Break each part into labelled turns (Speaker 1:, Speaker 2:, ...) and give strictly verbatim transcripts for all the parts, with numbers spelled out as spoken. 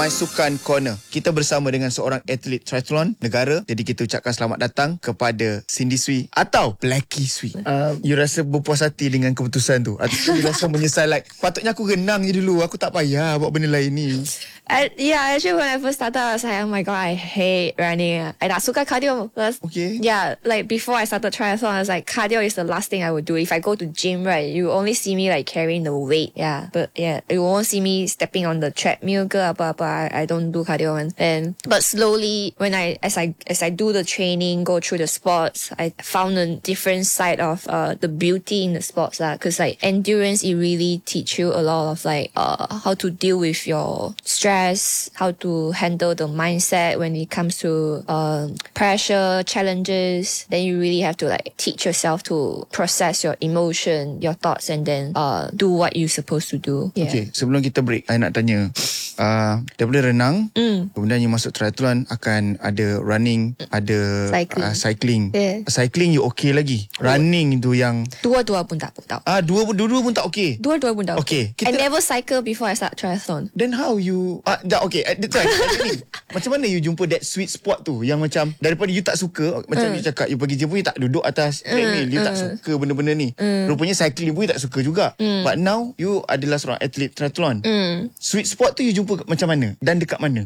Speaker 1: My Sukan Corner. Kita bersama dengan seorang atlet triathlon negara. Jadi kita ucapkan selamat datang kepada Cindy Sui atau Blackie Sui. Uh, you rasa berpuas hati dengan keputusan tu? Atau you rasa menyesal like, patutnya aku renang je dulu, aku tak payah buat benda lain ni?
Speaker 2: I, yeah, actually when I first started, I was like, oh my god, I hate running. I tak suka cardio.
Speaker 1: Okay.
Speaker 2: Yeah, like before I started triathlon, I was like, cardio is the last thing I would do. If I go to gym, right, you only see me like carrying the weight. Yeah, but yeah, you won't see me stepping on the treadmill ke apa-apa. I, I don't do cardio. And, and but slowly, when I as I as I do the training, go through the sports, I found a different side of uh the beauty in the sports lah. Cause like endurance, it really teach you a lot of like uh how to deal with your stress, how to handle the mindset when it comes to um pressure, challenges. Then you really have to like teach yourself to process your emotion, your thoughts, and then uh do what you're supposed to do. Yeah.
Speaker 1: Okay, sebelum kita break, I nak tanya, uh, daripada renang, mm. kemudian you masuk triathlon, akan ada running, ada
Speaker 2: cycling.
Speaker 1: Uh, cycling.
Speaker 2: Yeah.
Speaker 1: Cycling you okay lagi. Running tu yang
Speaker 2: Dua-dua pun tak tak.
Speaker 1: Ah, dua dua-dua pun tak okay.
Speaker 2: Dua-dua pun tak.
Speaker 1: Okay.
Speaker 2: I
Speaker 1: Kita,
Speaker 2: never cycle before I start triathlon.
Speaker 1: then how you ah, dah okay. At the time, macam mana you jumpa that sweet spot tu yang macam daripada you tak suka, macam
Speaker 2: Mm.
Speaker 1: you cakap you pergi gym pun you tak duduk atas treadmill, you tak suka benda-benda ni.
Speaker 2: Mm.
Speaker 1: Rupanya cycling pun you tak suka juga.
Speaker 2: Mm.
Speaker 1: But now you adalah seorang atlet triathlon.
Speaker 2: Mm.
Speaker 1: Sweet spot tu you jumpa macam mana dan dekat mana?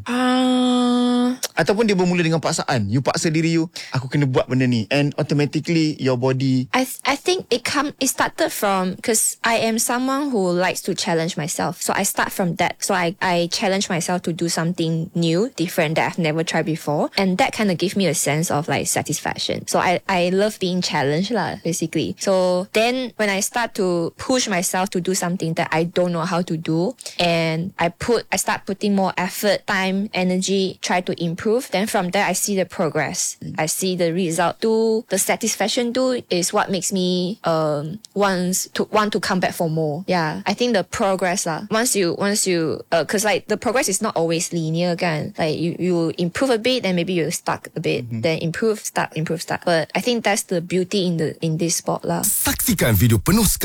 Speaker 2: Uh,
Speaker 1: Ataupun dia bermula dengan paksaan. You paksa diri you, aku kena buat benda ni, and automatically your body.
Speaker 2: I th- I think it come it started from because I am someone who likes to challenge myself. So I start from that. So I, I challenge myself to do something new, different that I've never tried before. And that kind of gave me a sense of like satisfaction. So I, I love being challenged lah, basically. So then when I start to push myself to do something that I don't know how to do, and I put I start putting more effort, time, energy, try to improve, then from there I see the progress. I see the result too. The satisfaction too is what makes me um wants to want to come back for more. Yeah, I think the progress lah. Once you once you uh, cause like the progress is not always linear, kan? Like you you improve a bit, then maybe you stuck a bit, mm-hmm. then improve, stuck, improve, stuck. But I think that's the beauty in the in this sport lah.
Speaker 3: Saksikan video penuh sekali